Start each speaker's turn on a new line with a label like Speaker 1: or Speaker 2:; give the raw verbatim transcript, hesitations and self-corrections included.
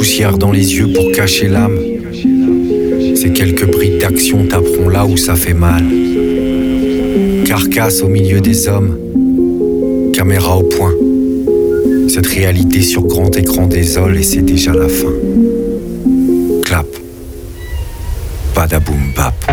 Speaker 1: poussière dans les yeux pour cacher l'âme. Ces quelques brides d'action taperont là où ça fait mal. Carcasse au milieu des hommes, caméra au point. Cette réalité sur grand écran désole et c'est déjà la fin. Clap, badaboum bap.